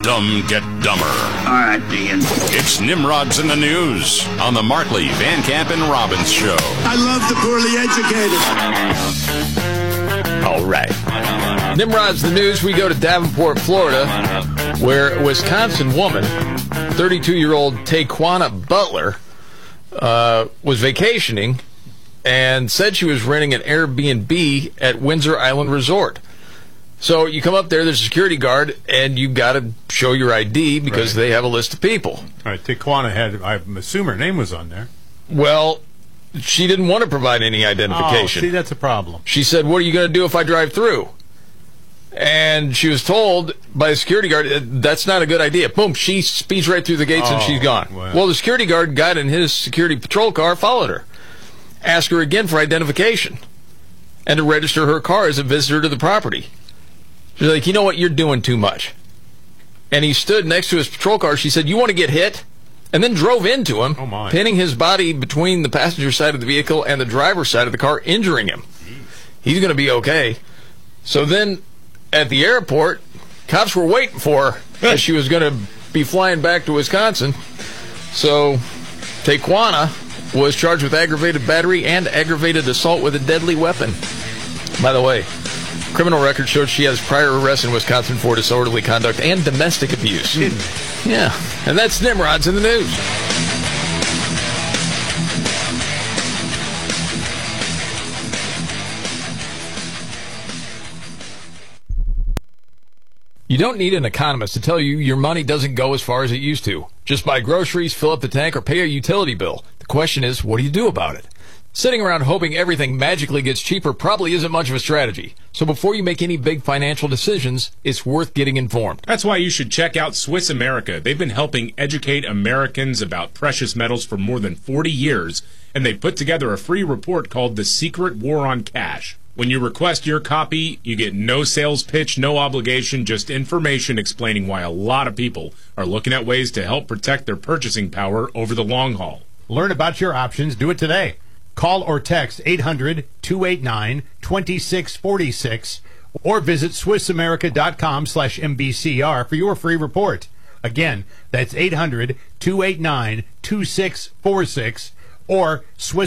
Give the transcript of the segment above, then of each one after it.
dumb get dumber. All right, Dean. It's Nimrod's in the News on the Markley, Van Camp, and Robbins Show. I love the poorly educated. All right. Nimrod's the News. We go to Davenport, Florida, where a Wisconsin woman, 32-year-old Taquana Butler, was vacationing and said she was renting an Airbnb at Windsor Island Resort. So you come up there, there's a security guard, and you've got to show your ID because they have a list of people. All right, Taquana had, I assume her name was on there. Well, she didn't want to provide any identification. Oh, see, that's a problem. She said, what are you going to do if I drive through? And she was told by the security guard, that's not a good idea. Boom, she speeds right through the gates and she's gone. Well, the security guard got in his security patrol car, followed her. Asked her again for identification and to register her car as a visitor to the property. She's like, you know what, you're doing too much. And he stood next to his patrol car. She said, you want to get hit? And then drove into him, pinning his body between the passenger side of the vehicle and the driver's side of the car, injuring him. He's going to be okay. So then at the airport, cops were waiting for her as she was going to be flying back to Wisconsin. So Taquana was charged with aggravated battery and aggravated assault with a deadly weapon. By the way, criminal record showed she has prior arrests in Wisconsin for disorderly conduct and domestic abuse. Yeah, and that's Nimrod's in the News. You don't need an economist to tell you your money doesn't go as far as it used to. Just buy groceries, fill up the tank, or pay a utility bill. The question is, what do you do about it? Sitting around hoping everything magically gets cheaper probably isn't much of a strategy. So before you make any big financial decisions, it's worth getting informed. That's why you should check out Swiss America. They've been helping educate Americans about precious metals for more than 40 years, and they put together a free report called The Secret War on Cash. When you request your copy, you get no sales pitch, no obligation, just information explaining why a lot of people are looking at ways to help protect their purchasing power over the long haul. Learn about your options. Do it today. Call or text 800-289-2646 or visit SwissAmerica.com/MBCR for your free report. Again, that's 800-289-2646 or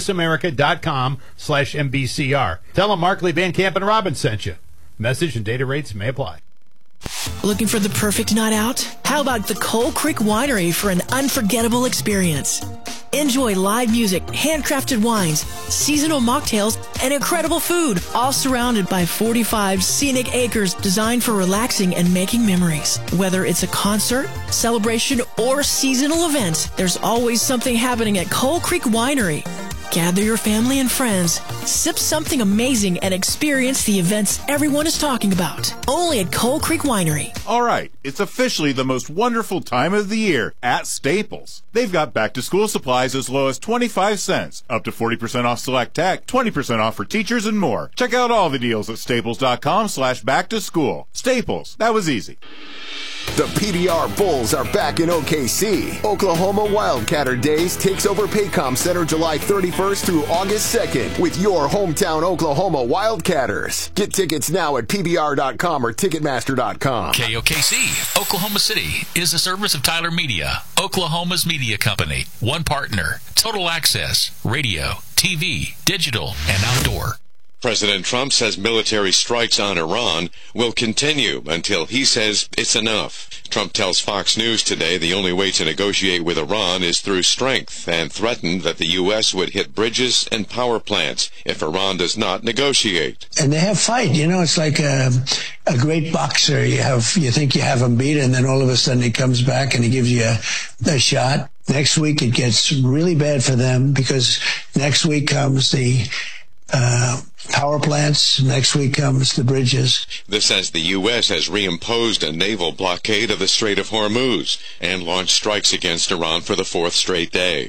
SwissAmerica.com/MBCR. Tell them Markley, Van Camp, and Robbins sent you. Message and data rates may apply. Looking for the perfect night out? How about the Coal Creek Winery for an unforgettable experience? Enjoy live music, handcrafted wines, seasonal mocktails, and incredible food, all surrounded by 45 scenic acres designed for relaxing and making memories. Whether it's a concert, celebration, or seasonal event, there's always something happening at Coal Creek Winery. Gather your family and friends, sip something amazing, and experience the events everyone is talking about. Only at Coal Creek Winery. All right, it's officially the most wonderful time of the year at Staples. They've got back-to-school supplies as low as 25 cents, up to 40% off select tech, 20% off for teachers, and more. Check out all the deals at staples.com/back-to-school. Staples, that was easy. The PBR Bulls are back in OKC. Oklahoma Wildcatter Days takes over Paycom Center July 31st through August 2nd with your hometown Oklahoma Wildcatters. Get tickets now at PBR.com or Ticketmaster.com. KOKC, Oklahoma City, is a service of Tyler Media, Oklahoma's media company. One partner, total access, radio, TV, digital, and outdoor. President Trump says military strikes on Iran will continue until he says it's enough. Trump tells Fox News today the only way to negotiate with Iran is through strength and threatened that the U.S. would hit bridges and power plants if Iran does not negotiate. And they have fight. You know, it's like a great boxer. You think you have him beat, and then all of a sudden he comes back and he gives you a shot. Next week it gets really bad for them because next week comes the power plants. Next week comes the bridges. This as the U.S. has reimposed a naval blockade of the Strait of Hormuz and launched strikes against Iran for the fourth straight day.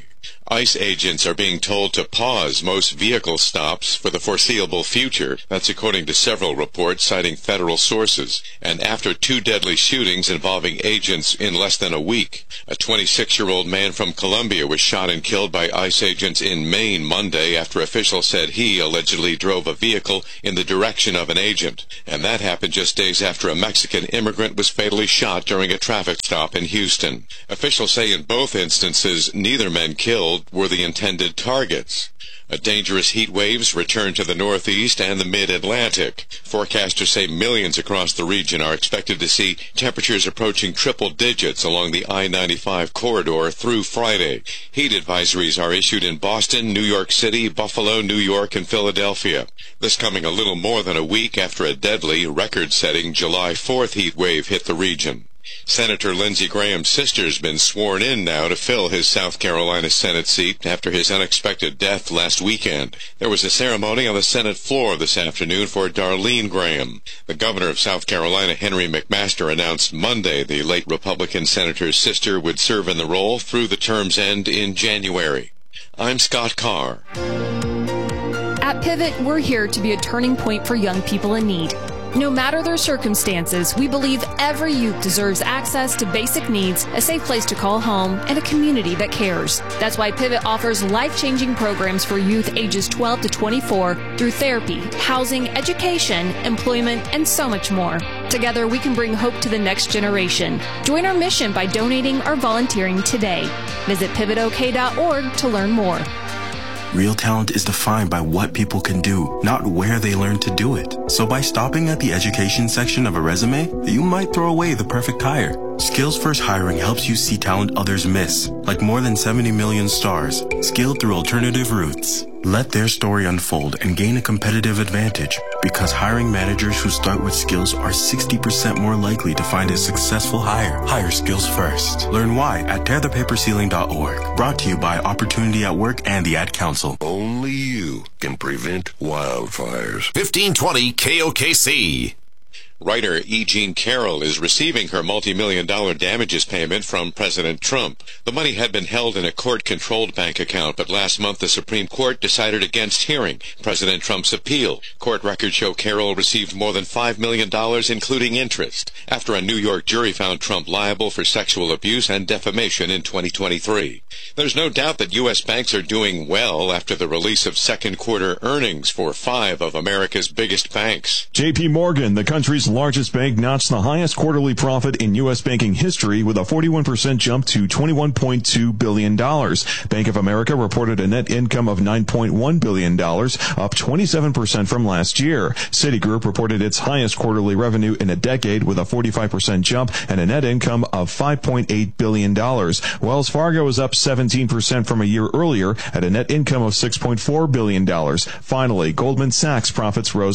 ICE agents are being told to pause most vehicle stops for the foreseeable future. That's according to several reports citing federal sources. And after 2 deadly shootings involving agents in less than a week, a 26-year-old man from Colombia was shot and killed by ICE agents in Maine Monday after officials said he allegedly drove a vehicle in the direction of an agent. And that happened just days after a Mexican immigrant was fatally shot during a traffic stop in Houston. Officials say in both instances, neither man killed were the intended targets. A dangerous heat waves return to the Northeast and the Mid-Atlantic. Forecasters say millions across the region are expected to see temperatures approaching triple digits along the I-95 corridor through Friday. Heat advisories are issued in Boston, New York City, Buffalo, New York, and Philadelphia. This coming a little more than a week after a deadly, record-setting July 4th heat wave hit the region. Senator Lindsey Graham's sister's been sworn in now to fill his South Carolina Senate seat after his unexpected death last weekend. There was a ceremony on the Senate floor this afternoon for Darlene Graham. The governor of South Carolina, Henry McMaster, announced Monday the late Republican senator's sister would serve in the role through the term's end in January. I'm Scott Carr. At Pivot, we're here to be a turning point for young people in need. No matter their circumstances, we believe every youth deserves access to basic needs, a safe place to call home, and a community that cares. That's why Pivot offers life-changing programs for youth ages 12 to 24 through therapy, housing, education, employment, and so much more. Together, we can bring hope to the next generation. Join our mission by donating or volunteering today. Visit pivotok.org to learn more. Real talent is defined by what people can do, not where they learn to do it. So by stopping at the education section of a resume, you might throw away the perfect hire. Skills First Hiring helps you see talent others miss, like more than 70 million stars, skilled through alternative routes. Let their story unfold and gain a competitive advantage, because hiring managers who start with skills are 60% more likely to find a successful hire. Hire skills first. Learn why at tearthepaperceiling.org. Brought to you by Opportunity at Work and the Ad Council. Only you can prevent wildfires. 1520 KOKC. Writer E. Jean Carroll is receiving her multi-million-dollar damages payment from President Trump. The money had been held in a court-controlled bank account, but last month the Supreme Court decided against hearing President Trump's appeal. Court records show Carroll received more than $5 million, including interest, after a New York jury found Trump liable for sexual abuse and defamation in 2023. There's no doubt that U.S. banks are doing well after the release of second-quarter earnings for 5 of America's biggest banks. J.P. Morgan, the country's largest bank, notched the highest quarterly profit in U.S. banking history with a 41% jump to $21.2 billion. Bank of America reported a net income of $9.1 billion, up 27% from last year. Citigroup reported its highest quarterly revenue in a decade with a 45% jump and a net income of $5.8 billion. Wells Fargo is up 17% from a year earlier at a net income of $6.4 billion. Finally, Goldman Sachs profits rose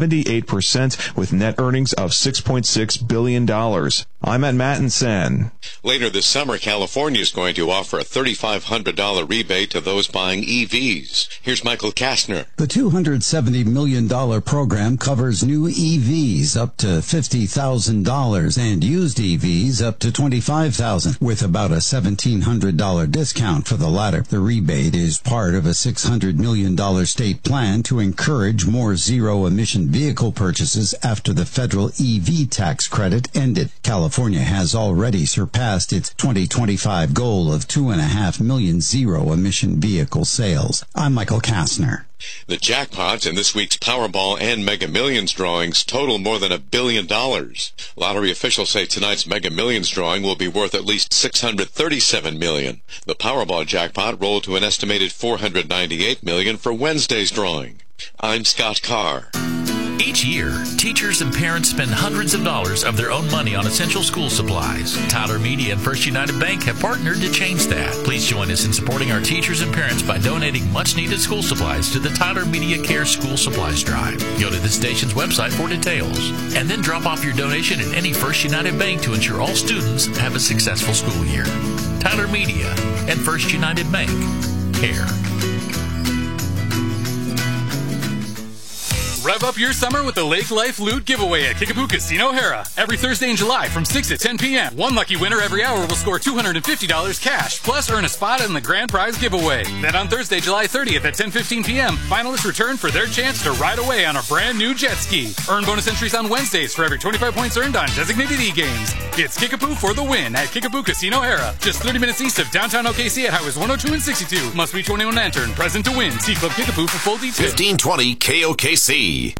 78% with net earnings of $6.6 billion. I'm Matt Mattinson. Later this summer, California is going to offer a $3,500 rebate to those buying EVs. Here's Michael Kastner. The $270 million program covers new EVs up to $50,000 and used EVs up to $25,000, with about a $1,700 discount for the latter. The rebate is part of a $600 million state plan to encourage more zero-emission vehicle purchases after the federal EV tax credit ended. California has already surpassed its 2025 goal of 2.5 million zero-emission vehicle sales. I'm Michael Kastner. The jackpots in this week's Powerball and Mega Millions drawings total more than $1 billion. Lottery officials say tonight's Mega Millions drawing will be worth at least $637 million. The Powerball jackpot rolled to an estimated $498 million for Wednesday's drawing. I'm Scott Carr. Each year, teachers and parents spend hundreds of dollars of their own money on essential school supplies. Tyler Media and First United Bank have partnered to change that. Please join us in supporting our teachers and parents by donating much-needed school supplies to the Tyler Media Care School Supplies Drive. Go to the station's website for details, and then drop off your donation at any First United Bank to ensure all students have a successful school year. Tyler Media and First United Bank. Care. Rev up your summer with the Lake Life Loot giveaway at Kickapoo Casino Hara. Every Thursday in July from 6 to 10 p.m. One lucky winner every hour will score $250 cash, plus earn a spot in the grand prize giveaway. Then on Thursday, July 30th at 10:15 p.m., finalists return for their chance to ride away on a brand new jet ski. Earn bonus entries on Wednesdays for every 25 points earned on designated e-games. It's Kickapoo for the win at Kickapoo Casino Hara, just 30 minutes east of downtown OKC at Highways 102 and 62. Must be 21 to enter and present to win. See Club Kickapoo for full details. 1520 KOKC.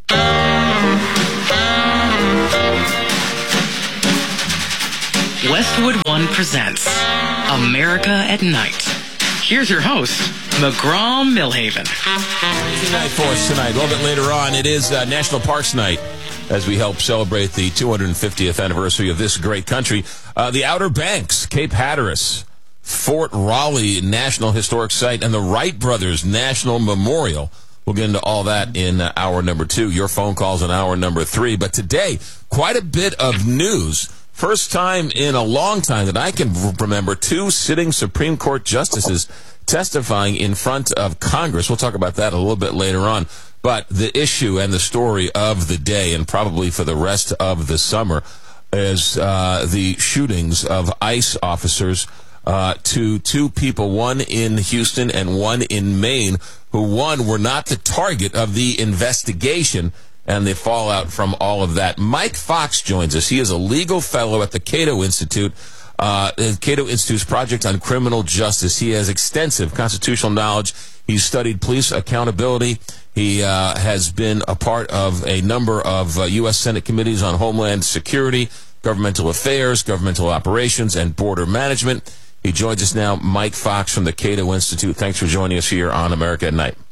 Westwood One presents America at Night. Here's your host, McGraw Millhaven. Crazy night for us tonight. A little bit later on, it is National Parks Night as we help celebrate the 250th anniversary of this great country. The Outer Banks, Cape Hatteras, Fort Raleigh National Historic Site, and the Wright Brothers National Memorial. We'll get into all that in hour number 2. Your phone calls in hour number 3. But today, quite a bit of news. First time in a long time that I can remember 2 sitting Supreme Court justices testifying in front of Congress. We'll talk about that a little bit later on. But the issue and the story of the day, and probably for the rest of the summer, is the shootings of ICE officers to 2 people, one in Houston and one in Maine, who, one, were not the target of the investigation and the fallout from all of that. Mike Fox joins us. He is a legal fellow at the Cato Institute, the Cato Institute's Project on Criminal Justice. He has extensive constitutional knowledge. He's studied police accountability. He has been a part of a number of U.S. Senate committees on Homeland Security, Governmental Affairs, Governmental Operations, and Border Management. He joins us now, Mike Fox from the Cato Institute. Thanks for joining us here on America at Night.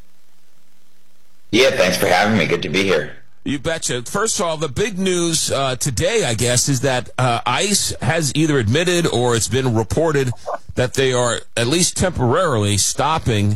Yeah, thanks for having me. Good to be here. You betcha. First of all, the big news today, I guess, is that ICE has either admitted or it's been reported that they are at least temporarily stopping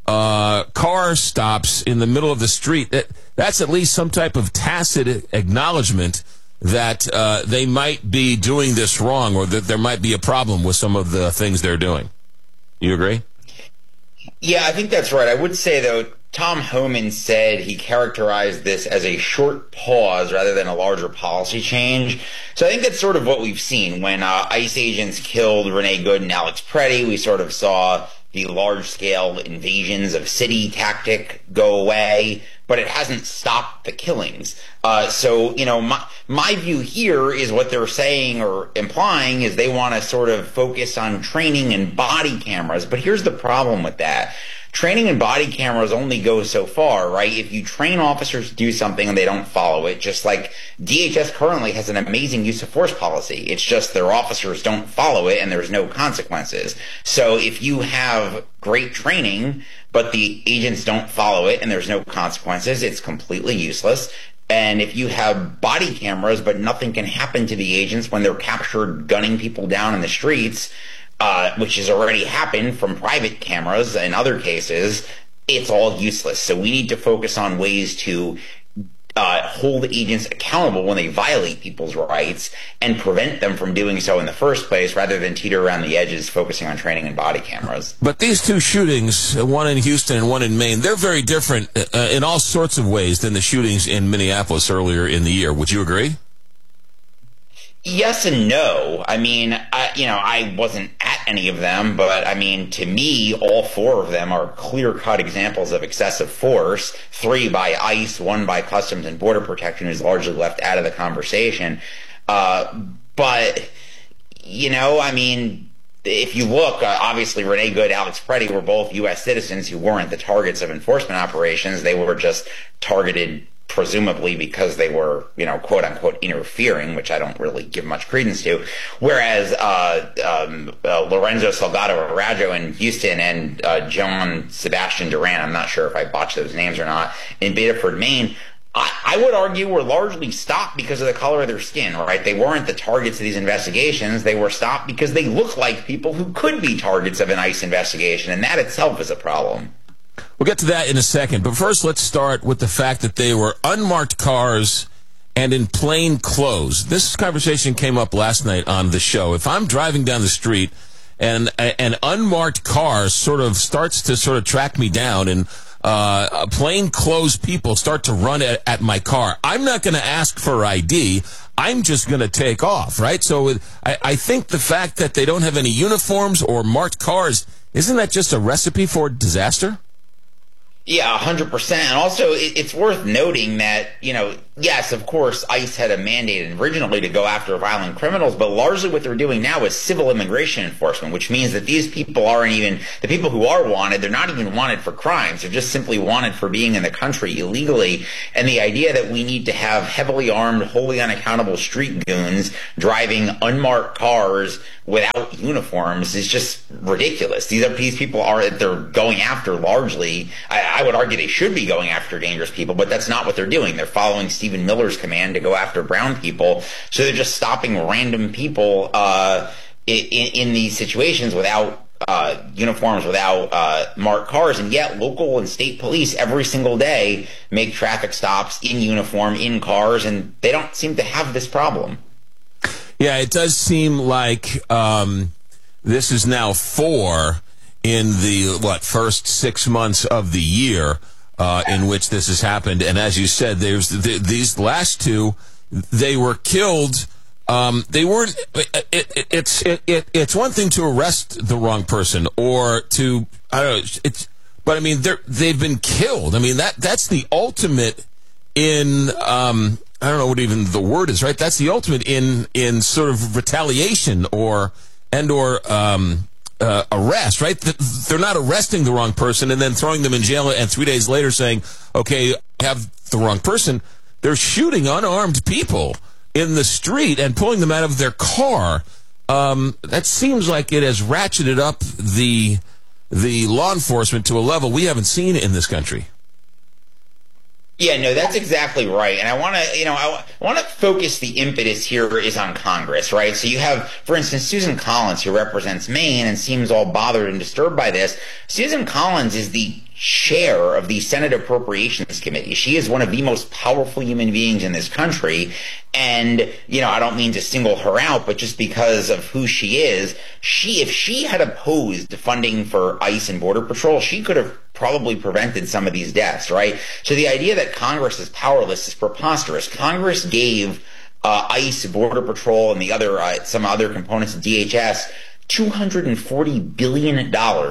car stops in the middle of the street. That's at least some type of tacit acknowledgement that they might be doing this wrong, or that there might be a problem with some of the things they're doing. You agree? Yeah, I think that's right. I would say, though, Tom Homan said he characterized this as a short pause rather than a larger policy change. So I think that's sort of what we've seen. When ICE agents killed Renee Good and Alex Preddy, we sort of saw the large-scale invasions of city tactic go away, but it hasn't stopped the killings. So, you know, my view here is what they're saying or implying is they want to sort of focus on training and body cameras. But here's the problem with that. Training and body cameras only go so far, right? If you train officers to do something and they don't follow it, just like DHS currently has an amazing use of force policy. It's just their officers don't follow it and there's no consequences. So if you have great training, but the agents don't follow it and there's no consequences, it's completely useless. And if you have body cameras, but nothing can happen to the agents when they're captured gunning people down in the streets, which has already happened from private cameras in other cases, it's all useless. So we need to focus on ways to hold agents accountable when they violate people's rights and prevent them from doing so in the first place, rather than teeter around the edges focusing on training and body cameras. But these 2 shootings, one in Houston and one in Maine, they're very different in all sorts of ways than the shootings in Minneapolis earlier in the year. Would you agree? Yes and no. I mean, I wasn't at any of them, but I mean, to me, all 4 of them are clear-cut examples of excessive force. 3 by ICE, 1 by Customs and Border Protection, who's largely left out of the conversation. But, you know, I mean, if you look, obviously Renee Good, Alex Preddy were both U.S. citizens who weren't the targets of enforcement operations. They were just targeted presumably because they were, you know, quote unquote interfering, which I don't really give much credence to. Whereas Lorenzo Salgado Araujo in Houston and John Sebastian Duran, I'm not sure if I botched those names or not, in Bedford, Maine, I would argue were largely stopped because of the color of their skin, right? They weren't the targets of these investigations. They were stopped because they look like people who could be targets of an ICE investigation, and that itself is a problem. We'll get to that in a second, but first let's start with the fact that they were unmarked cars and in plain clothes. This conversation came up last night on the show. If I'm driving down the street and an unmarked car sort of starts to track me down, and plainclothes people start to run at my car, I'm not going to ask for ID. I'm just going to take off, right? So I think the fact that they don't have any uniforms or marked cars, isn't that just a recipe for disaster? Yeah, 100%. And also, it's worth noting that, yes, of course, ICE had a mandate originally to go after violent criminals, but largely what they're doing now is civil immigration enforcement, which means that these people aren't even, the people who are wanted, they're not even wanted for crimes. They're just simply wanted for being in the country illegally. And the idea that we need to have heavily armed, wholly unaccountable street goons driving unmarked cars without uniforms is just ridiculous. These people they're going after largely, I would argue they should be going after dangerous people, but that's not what they're doing. They're following Stephen Miller's command to go after brown people. So they're just stopping random people in these situations without uniforms, without marked cars. And yet local and state police every single day make traffic stops in uniform, in cars, and they don't seem to have this problem. Yeah, it does seem like this is now 4 in the, first 6 months of the year in which this has happened. And as you said, there's these last 2, they were killed. They weren't. It's one thing to arrest the wrong person or to, I don't know. But I mean, they've been killed. I mean, that's the ultimate in. I don't know what even the word is, right? That's the ultimate in sort of retaliation or arrest, right? They're not arresting the wrong person and then throwing them in jail and 3 days later saying, okay, I have the wrong person. They're shooting unarmed people in the street and pulling them out of their car. That seems like it has ratcheted up the law enforcement to a level we haven't seen in this country. Yeah, no, that's exactly right. And I want to focus the impetus here is on Congress, right? So you have, for instance, Susan Collins, who represents Maine and seems all bothered and disturbed by this. Susan Collins is the chair of the Senate Appropriations Committee. She is one of the most powerful human beings in this country. And, I don't mean to single her out, but just because of who she is, if she had opposed funding for ICE and Border Patrol, she could have probably prevented some of these deaths, right? So the idea that Congress is powerless is preposterous. Congress gave ICE, Border Patrol, and some other components of DHS $240 billion.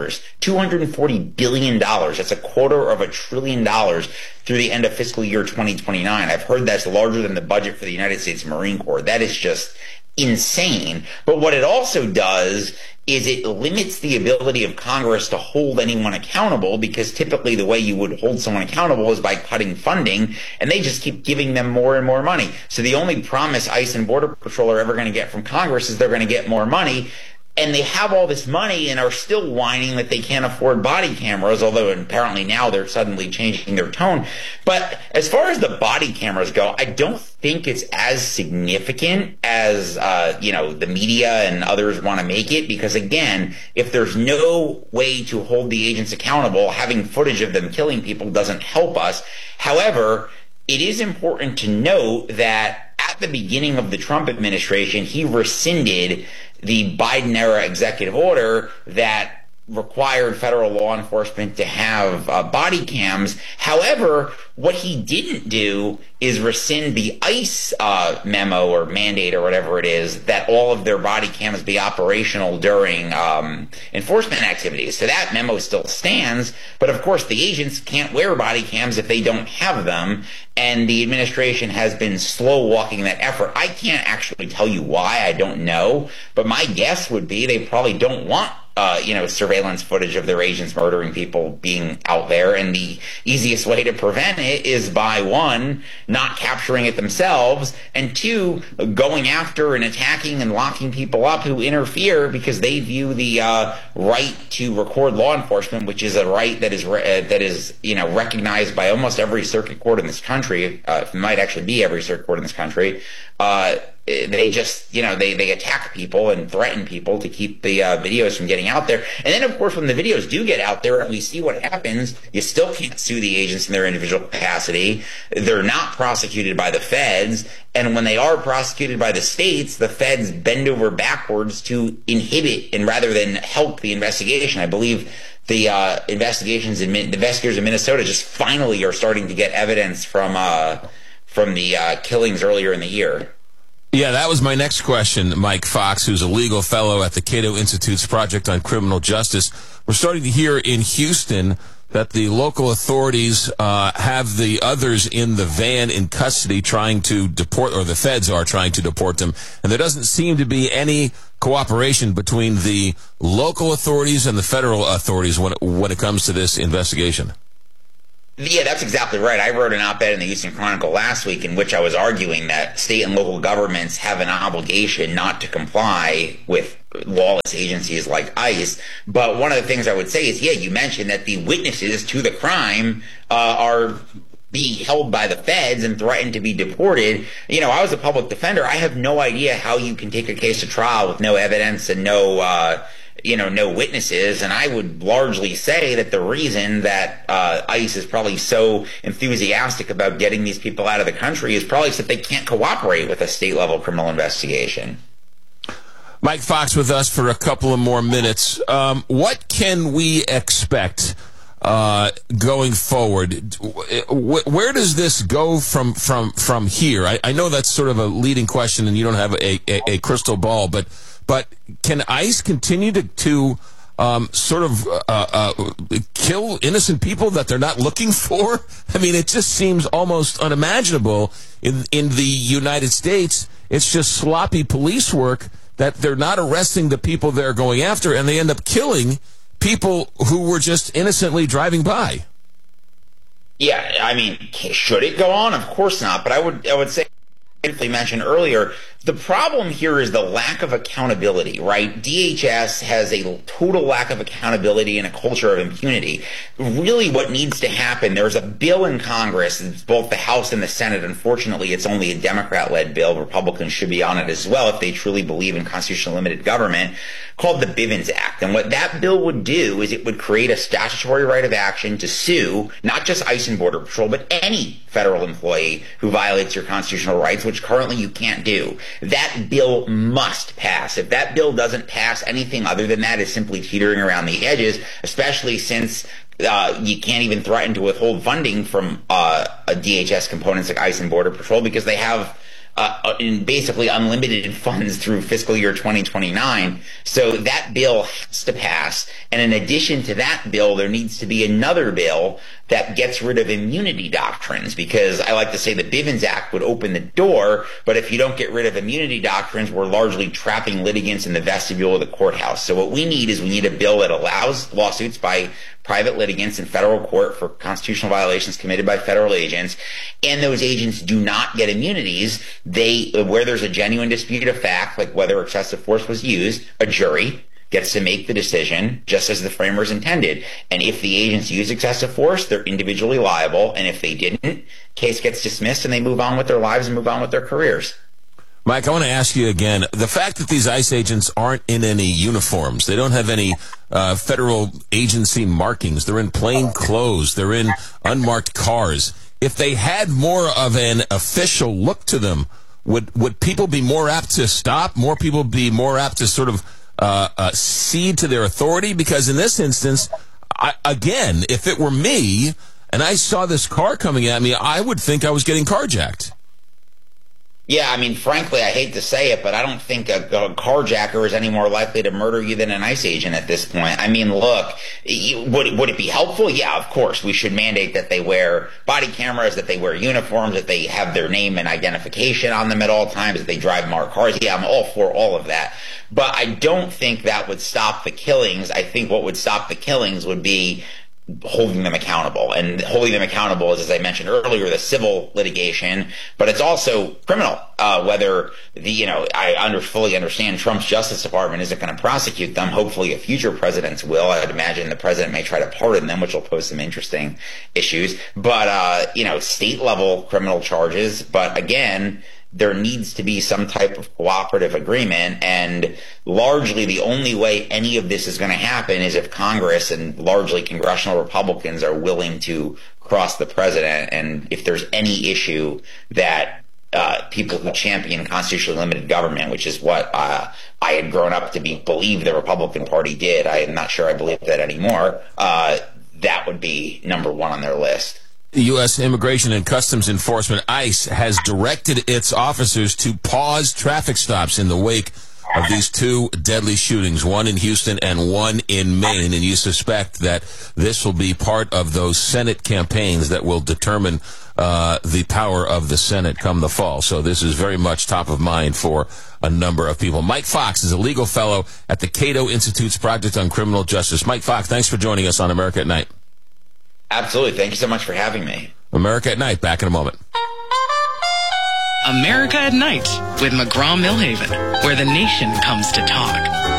$240 billion. That's $250 billion through the end of fiscal year 2029. I've heard that's larger than the budget for the United States Marine Corps. That is just insane. But what it also does is it limits the ability of Congress to hold anyone accountable, because typically the way you would hold someone accountable is by cutting funding, and they just keep giving them more and more money. So the only promise ICE and Border Patrol are ever going to get from Congress is they're going to get more money. And they have all this money and are still whining that they can't afford body cameras, although apparently now they're suddenly changing their tone. But as far as the body cameras go, I don't think it's as significant as, the media and others want to make it. Because again, if there's no way to hold the agents accountable, having footage of them killing people doesn't help us. However, it is important to note that at the beginning of the Trump administration, he rescinded the Biden-era executive order that required federal law enforcement to have body cams. However, what he didn't do is rescind the ICE memo or mandate or whatever it is that all of their body cams be operational during enforcement activities. So that memo still stands, but of course the agents can't wear body cams if they don't have them, and the administration has been slow walking that effort. I can't actually tell you why, I don't know, but my guess would be they probably don't want surveillance footage of their agents murdering people being out there. And the easiest way to prevent it is by, 1, not capturing it themselves, and 2, going after and attacking and locking people up who interfere because they view the right to record law enforcement, which is a right that is recognized by almost every circuit court in this country. It might actually be every circuit court in this country. they just, they attack people and threaten people to keep the videos from getting out there. And then, of course, when the videos do get out there and we see what happens, you still can't sue the agents in their individual capacity. They're not prosecuted by the feds. And when they are prosecuted by the states, the feds bend over backwards to inhibit and rather than help the investigation. I believe the investigators in Minnesota just finally are starting to get evidence from the killings earlier in the year. Yeah, that was my next question, Mike Fox, who's a legal fellow at the Cato Institute's Project on Criminal Justice. We're starting to hear in Houston that the local authorities have the others in the van in custody trying to deport, or the feds are trying to deport them. And there doesn't seem to be any cooperation between the local authorities and the federal authorities when it comes to this investigation. Yeah, that's exactly right. I wrote an op-ed in the Houston Chronicle last week in which I was arguing that state and local governments have an obligation not to comply with lawless agencies like ICE. But one of the things I would say is, you mentioned that the witnesses to the crime are being held by the feds and threatened to be deported. I was a public defender. I have no idea how you can take a case to trial with no evidence and no witnesses. And I would largely say that the reason that ICE is probably so enthusiastic about getting these people out of the country is probably that they can't cooperate with a state-level criminal investigation. Mike Fox with us for a couple of more minutes. What can we expect going forward? Where does this go from here? I know that's sort of a leading question, and you don't have a crystal ball, but can ICE continue to sort of kill innocent people that they're not looking for? I mean, it just seems almost unimaginable in the United States. It's just sloppy police work that they're not arresting the people they're going after, and they end up killing people who were just innocently driving by. Yeah, I mean, should it go on? Of course not. But I would say, briefly mentioned earlier, the problem here is the lack of accountability, right? DHS has a total lack of accountability and a culture of impunity. Really what needs to happen, there's a bill in Congress, it's both the House and the Senate. Unfortunately, it's only a Democrat-led bill. Republicans should be on it as well if they truly believe in constitutional limited government, called the Bivens Act. And what that bill would do is it would create a statutory right of action to sue not just ICE and Border Patrol, but any federal employee who violates your constitutional rights, which currently you can't do. That bill must pass. If that bill doesn't pass, anything other than that is simply teetering around the edges, especially since you can't even threaten to withhold funding from DHS components like ICE and Border Patrol because they have in basically unlimited funds through fiscal year 2029. So that bill has to pass. And in addition to that bill, there needs to be another bill that gets rid of immunity doctrines, because I like to say the Bivens Act would open the door, but if you don't get rid of immunity doctrines, we're largely trapping litigants in the vestibule of the courthouse. So what we need a bill that allows lawsuits by private litigants in federal court for constitutional violations committed by federal agents, and those agents do not get immunities. Where there's a genuine dispute of fact, like whether excessive force was used, a jury gets to make the decision just as the framers intended. And if the agents use excessive force, they're individually liable. And if they didn't, case gets dismissed and they move on with their lives and move on with their careers. Mike, I want to ask you again, the fact that these ICE agents aren't in any uniforms, they don't have any federal agency markings, they're in plain clothes, they're in unmarked cars. If they had more of an official look to them, would people be more apt to stop? More people be more apt to sort of cede to their authority? Because in this instance, again, if it were me and I saw this car coming at me, I would think I was getting carjacked. Yeah, I mean, frankly, I hate to say it, but I don't think a carjacker is any more likely to murder you than an ICE agent at this point. I mean, look, would it be helpful? Yeah, of course. We should mandate that they wear body cameras, that they wear uniforms, that they have their name and identification on them at all times, that they drive marked cars. Yeah, I'm all for all of that. But I don't think that would stop the killings. I think what would stop the killings would be holding them accountable. And holding them accountable is, as I mentioned earlier, the civil litigation, but it's also criminal. Whether I fully understand Trump's Justice Department isn't going to prosecute them. Hopefully a future president's will. I would imagine the president may try to pardon them, which will pose some interesting issues. But, state level criminal charges. But again, there needs to be some type of cooperative agreement. And largely the only way any of this is going to happen is if Congress and largely congressional Republicans are willing to cross the president. And if there's any issue that people who champion constitutionally limited government, which is what I had grown up to believe the Republican Party did, I am not sure I believe that anymore, that would be number one on their list. The U.S. Immigration and Customs Enforcement, ICE, has directed its officers to pause traffic stops in the wake of these two deadly shootings, one in Houston and one in Maine. And you suspect that this will be part of those Senate campaigns that will determine the power of the Senate come the fall. So this is very much top of mind for a number of people. Mike Fox is a legal fellow at the Cato Institute's Project on Criminal Justice. Mike Fox, thanks for joining us on America at Night. Absolutely. Thank you so much for having me. America at Night, back in a moment. America at Night with McGraw-Milhaven, where the nation comes to talk.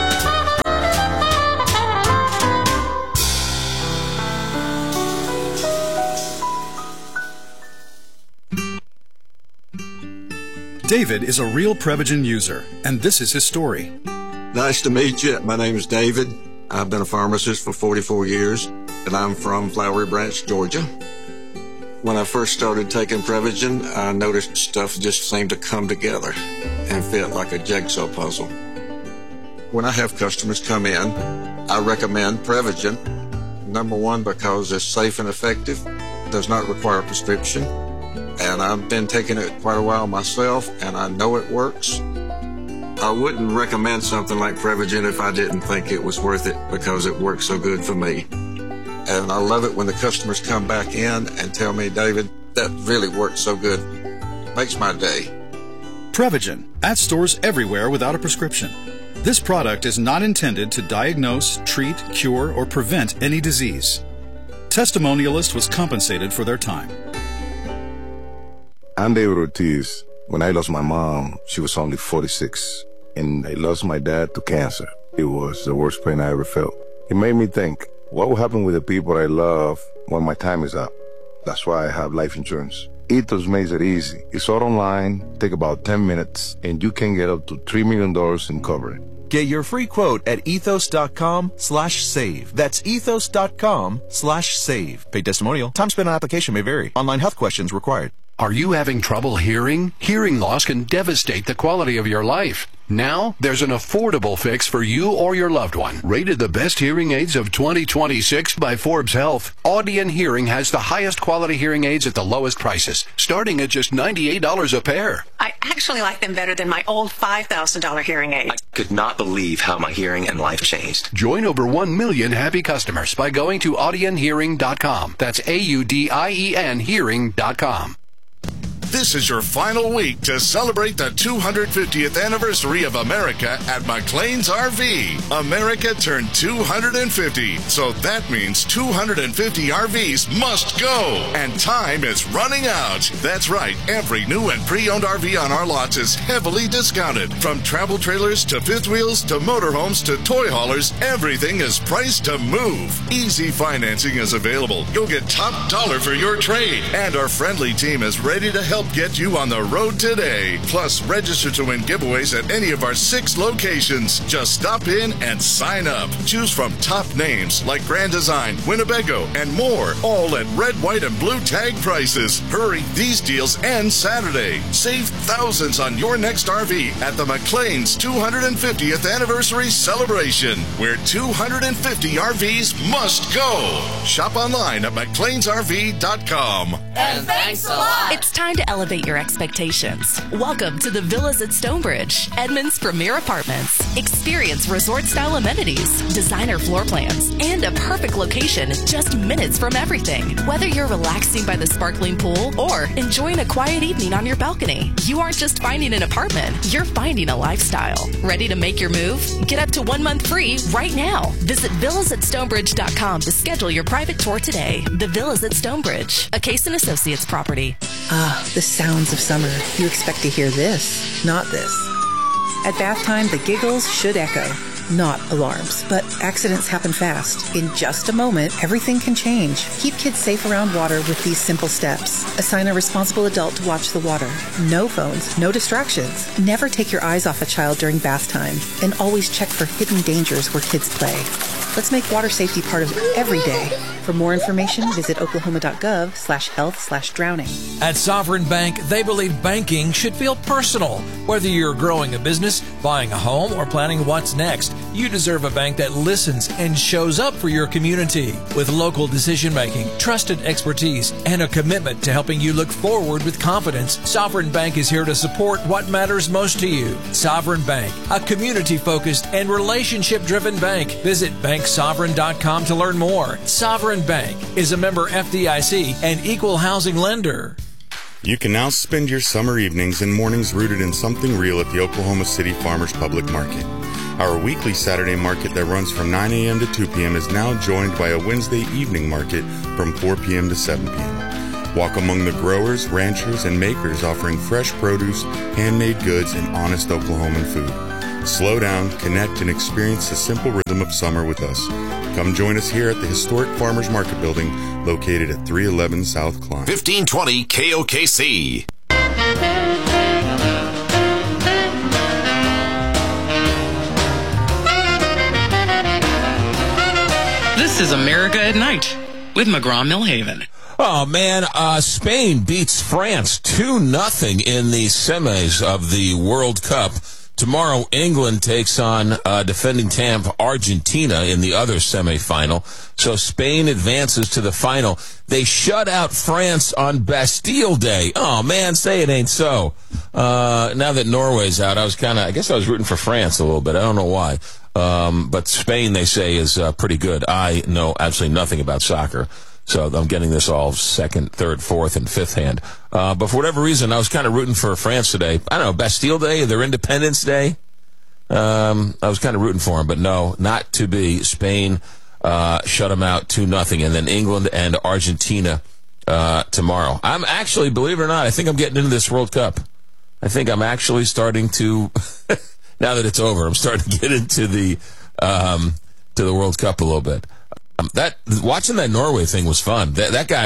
David is a real Prevagen user, and this is his story. Nice to meet you. My name is David. I've been a pharmacist for 44 years, and I'm from Flowery Branch, Georgia. When I first started taking Prevagen, I noticed stuff just seemed to come together and fit like a jigsaw puzzle. When I have customers come in, I recommend Prevagen. Number one, because it's safe and effective, does not require a prescription, and I've been taking it quite a while myself, and I know it works. I wouldn't recommend something like Prevagen if I didn't think it was worth it because it works so good for me. And I love it when the customers come back in and tell me, David, that really worked so good. Makes my day. Prevagen, at stores everywhere without a prescription. This product is not intended to diagnose, treat, cure, or prevent any disease. Testimonialist was compensated for their time. I'm David Ortiz. When I lost my mom, she was only 46, and I lost my dad to cancer. It was the worst pain I ever felt. It made me think, what will happen with the people I love when my time is up? That's why I have life insurance. Ethos makes it easy. It's all online, take about 10 minutes, and you can get up to $3 million in coverage. Get your free quote at ethos.com/save. That's ethos.com/save. Paid testimonial. Time spent on application may vary. Online health questions required. Are you having trouble hearing? Hearing loss can devastate the quality of your life. Now, there's an affordable fix for you or your loved one. Rated the best hearing aids of 2026 by Forbes Health, Audion Hearing has the highest quality hearing aids at the lowest prices, starting at just $98 a pair. I actually like them better than my old $5,000 hearing aids. I could not believe how my hearing and life changed. Join over 1 million happy customers by going to audionhearing.com. That's AUDIEN hearing.com. This is your final week to celebrate the 250th anniversary of America at McLean's RV. America turned 250, so that means 250 RVs must go, and time is running out. That's right, every new and pre-owned RV on our lots is heavily discounted. From travel trailers to fifth wheels to motorhomes to toy haulers, everything is priced to move. Easy financing is available. You'll get top dollar for your trade, and our friendly team is ready to help get you on the road today. Plus, register to win giveaways at any of our 6 locations. Just stop in and sign up. Choose from top names like Grand Design, Winnebago, and more, all at red, white, and blue tag prices. Hurry, these deals end Saturday. Save thousands on your next RV at the McLean's 250th anniversary celebration, where 250 RVs must go. Shop online at McLeansRV.com. And thanks a lot. It's time to elevate your expectations. Welcome to the Villas at Stonebridge, Edmond's premier apartments. Experience resort-style amenities, designer floor plans, and a perfect location just minutes from everything. Whether you're relaxing by the sparkling pool or enjoying a quiet evening on your balcony, you aren't just finding an apartment, you're finding a lifestyle. Ready to make your move? Get up to 1 month free right now. Visit villasatstonebridge.com to schedule your private tour today. The Villas at Stonebridge, a Case & Associates property. The sounds of summer. You expect to hear this, not this. At bath time, the giggles should echo. not alarms. But accidents happen fast. In just a moment, everything can change. Keep kids safe around water with these simple steps. Assign a responsible adult to watch the water. No phones, no distractions. Never take your eyes off a child during bath time. And always check for hidden dangers where kids play. Let's make water safety part of every day. For more information, visit oklahoma.gov/health/drowning. At Sovereign Bank, they believe banking should feel personal. Whether you're growing a business, buying a home, or planning what's next, you deserve a bank that listens and shows up for your community. With local decision-making, trusted expertise, and a commitment to helping you look forward with confidence, Sovereign Bank is here to support what matters most to you. Sovereign Bank, a community-focused and relationship-driven bank. Visit banksovereign.com to learn more. Sovereign Bank is a member FDIC and equal housing lender. You can now spend your summer evenings and mornings rooted in something real at the Oklahoma City Farmers Public Market. Our weekly Saturday market that runs from 9 a.m. to 2 p.m. is now joined by a Wednesday evening market from 4 p.m. to 7 p.m. Walk among the growers, ranchers, and makers offering fresh produce, handmade goods, and honest Oklahoman food. Slow down, connect, and experience the simple rhythm of summer with us. Come join us here at the historic Farmers Market Building located at 311 South Klein. 1520 KOKC. This is America at Night with McGraw-Millhaven. Oh, man, Spain beats France 2-0 in the semis of the World Cup. Tomorrow, England takes on defending champ Argentina in the other semifinal. So Spain advances to the final. They shut out France on Bastille Day. Oh, man, say it ain't so. Now that Norway's out, I guess I was rooting for France a little bit. I don't know why. But Spain, they say, is pretty good. I know absolutely nothing about soccer. So I'm getting this all second, third, fourth, and fifth hand. But for whatever reason, I was kind of rooting for France today. I don't know, Bastille Day, their Independence Day. I was kind of rooting for them, but no, not to be. Spain shut them out 2-0, and then England and Argentina tomorrow. I'm actually, believe it or not, I think I'm getting into this World Cup. I think I'm actually starting to, now that it's over, I'm starting to get into the World Cup a little bit. Watching that Norway thing was fun. That guy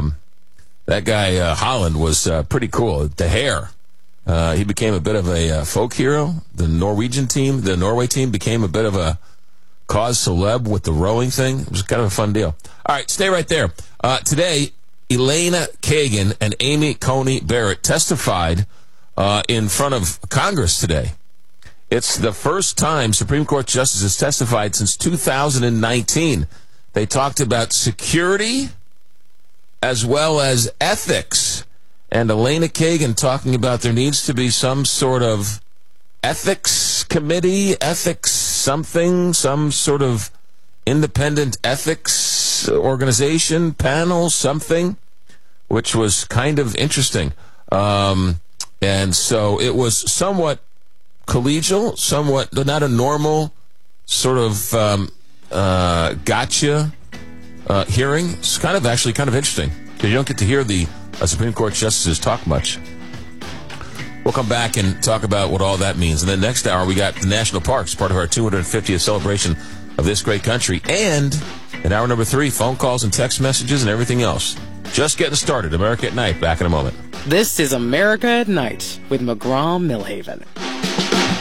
Holland was pretty cool. The hair, he became a bit of a folk hero. The Norway team became a bit of a cause celeb with the rowing thing. It was kind of a fun deal. All right, stay right there. Today, Elena Kagan and Amy Coney Barrett testified in front of Congress today. It's the first time Supreme Court justices testified since 2019. They talked about security as well as ethics. And Elena Kagan talking about there needs to be some sort of ethics committee, ethics something, some sort of independent ethics organization, panel, something, which was kind of interesting. And so it was somewhat collegial, somewhat not a normal sort of gotcha hearing. It's actually kind of interesting because you don't get to hear the Supreme Court justices talk much. We'll come back and talk about what all that means. And then next hour, we got the national parks, part of our 250th celebration of this great country. And in hour number 3, phone calls and text messages and everything else. Just getting started. America at Night. Back in a moment. This is America at Night with McGraw-Millhaven.